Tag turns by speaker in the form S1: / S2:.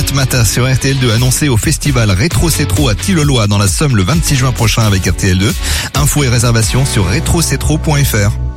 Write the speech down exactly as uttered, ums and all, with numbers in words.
S1: Haute Mata sur R T L deux, annoncé au festival Rétro Cétro à Tilloloy dans la Somme le vingt-six juin prochain avec R T L deux. Infos et réservations sur rétro cétro point f r.